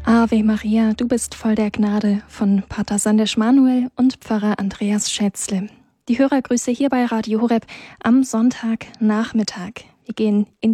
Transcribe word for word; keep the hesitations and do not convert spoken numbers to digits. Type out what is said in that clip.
Ave Maria, du bist voll der Gnade von Pater Sandesh Manuel und Pfarrer Andreas Schätzle. Die Hörergrüße hier bei Radio Horeb am Sonntagnachmittag. Wir gehen in